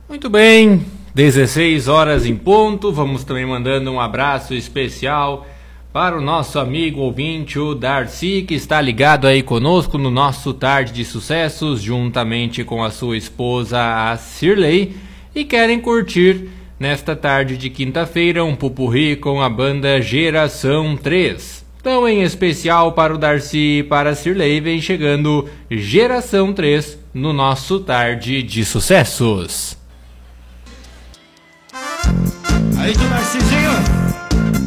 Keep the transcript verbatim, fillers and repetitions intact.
Muito bem, dezesseis horas em ponto. Vamos também mandando um abraço especial para o nosso amigo ouvinte, o Darcy, que está ligado aí conosco no nosso Tarde de Sucessos, juntamente com a sua esposa, a Cirlei, e querem curtir nesta tarde de quinta-feira um pupurri com a banda Geração três. Então, em especial para o Darcy e para a Cirlei, vem chegando Geração três no nosso Tarde de Sucessos. Aí, do Narcisinho.